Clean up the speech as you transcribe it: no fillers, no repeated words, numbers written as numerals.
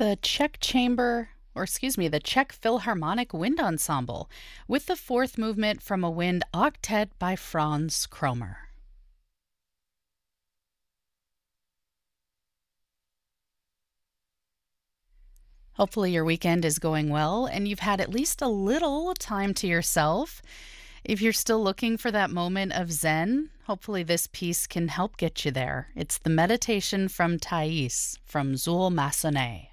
the the Czech Philharmonic Wind Ensemble, with the fourth movement from a wind octet by Franz Kromer. Hopefully, your weekend is going well and you've had at least a little time to yourself. If you're still looking for that moment of Zen, hopefully this piece can help get you there. It's the meditation from Thais from Zuul Massenet.